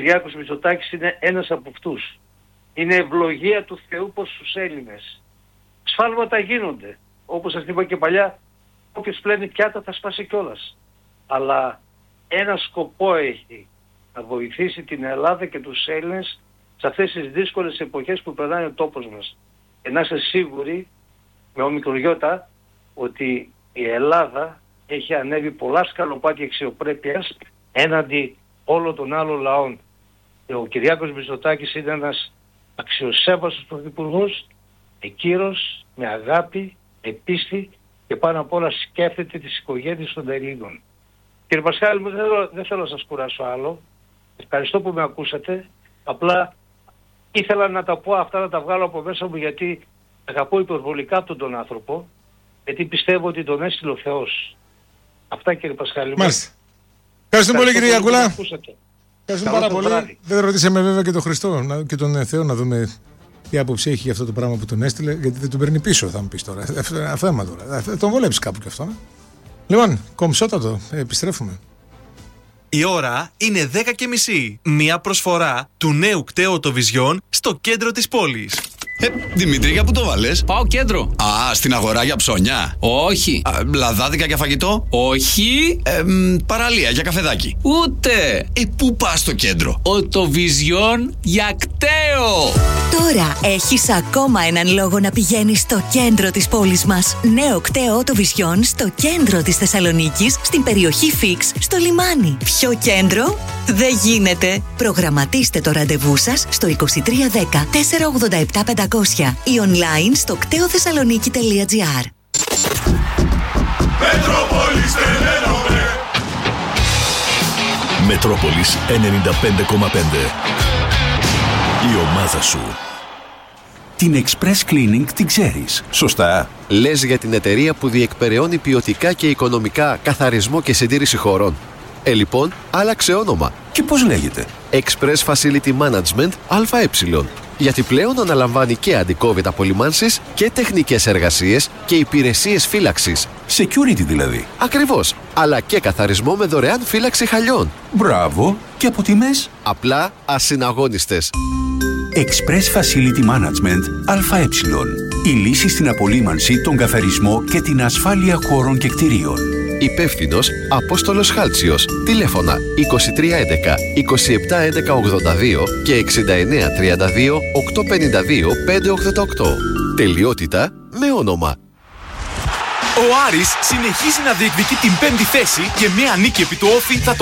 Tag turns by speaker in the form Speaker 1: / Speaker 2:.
Speaker 1: Κυριάκος Μητσοτάκης είναι ένας από αυτούς. Είναι ευλογία του Θεού προς τους Έλληνες. Σφάλματα γίνονται. Όπως σας είπα και παλιά, όποιος πλένει πιάτα θα σπάσει κιόλας. Αλλά ένα σκοπό έχει, να βοηθήσει την Ελλάδα και τους Έλληνες σε αυτές τις δύσκολες εποχές που περνάει ο τόπος μας. Και να είστε σίγουροι, με ομικρογιώτα, ότι η Ελλάδα έχει ανέβει πολλά σκαλοπάτια αξιοπρέπειας έναντι όλων των άλλων λαών. Και ο Κυριάκος Μητσοτάκης είναι ένας αξιοσέβαστος πρωθυπουργός, εκείρος, με αγάπη, με πίστη και πάνω απ' όλα σκέφτεται τις οικογένειες των Ελλήνων. Κύριε Πασχάλη, δεν θέλω να σας κουράσω άλλο. Ευχαριστώ που με ακούσατε. Απλά ήθελα να τα πω αυτά, να τα βγάλω από μέσα μου, γιατί αγαπώ υπερβολικά αυτόν τον άνθρωπο, γιατί πιστεύω ότι τον έστειλε ο Θεός. Αυτά, κύριε Πασχάλη.
Speaker 2: Μάλιστα. Ευχαριστούμε πολύ, κύριε Γιακούλα.
Speaker 1: Ευχαριστούμε πάρα πολύ.
Speaker 2: Δεν ρωτήσαμε βέβαια και τον Χριστό και τον Θεό να δούμε τι άποψη έχει για αυτό το πράγμα που τον έστειλε, γιατί δεν τον παίρνει πίσω, θα μου πεις τώρα. Ένα θέμα τώρα. Θα τον βολέψει κάπου κι αυτό. Λοιπόν, κομψότατο, επιστρέφουμε.
Speaker 3: Η ώρα είναι 10:30. Μια προσφορά του νέου κταίου Οτοβιζιόν στο κέντρο της πόλης.
Speaker 4: Δημήτρη, για πού το βάλες?
Speaker 5: Πάω κέντρο.
Speaker 4: Α, στην αγορά για ψώνια.
Speaker 5: Όχι.
Speaker 4: Λαδάδικα για φαγητό.
Speaker 5: Όχι.
Speaker 4: Παραλία για καφεδάκι.
Speaker 5: Ούτε.
Speaker 4: Πού πας στο κέντρο?
Speaker 5: Οτοβιζιόν για κταίο.
Speaker 6: Τώρα έχεις ακόμα έναν λόγο να πηγαίνεις στο κέντρο της πόλης μας. Νέο κταίο Οτοβιζιόν στο κέντρο της Θεσσαλονίκης, στην περιοχή Φίξ, στο λιμάνι. Πιο κέντρο δεν γίνεται. Προγραμματίστε το ραντεβού σας στο 2310 487 500 ή online στο κτεοθεσσαλονίκη.gr.
Speaker 7: Μετρόπολης 95,5. Η ομάδα σου.
Speaker 8: Την Express Cleaning την ξέρεις, σωστά?
Speaker 9: Λες για την εταιρεία που διεκπεραιώνει ποιοτικά και οικονομικά καθαρισμό και συντήρηση χωρών. Λοιπόν, άλλαξε όνομα.
Speaker 8: Και πώς λέγεται?
Speaker 9: Express Facility Management ΑΕ. Γιατί πλέον αναλαμβάνει και αντικόβιτ απολυμάνσεις και τεχνικές εργασίες και υπηρεσίες φύλαξης.
Speaker 8: Security δηλαδή.
Speaker 9: Ακριβώς. Αλλά και καθαρισμό με δωρεάν φύλαξη χαλιών.
Speaker 8: Μπράβο. Και από τιμές?
Speaker 9: Απλά ασυναγώνιστες.
Speaker 8: Express Facility Management ΑΕ. Η λύση στην απολύμανση, τον καθαρισμό και την ασφάλεια χώρων και κτηρίων.
Speaker 9: Υπεύθυνος Απόστολος Χάλτσιος. Τηλέφωνα 2311 2711 82 και 6932 852 588. Τελειότητα με όνομα.
Speaker 3: Ο Άρης συνεχίζει να διεκδικεί την 5η θέση και μια νίκη επί του Όφη θα το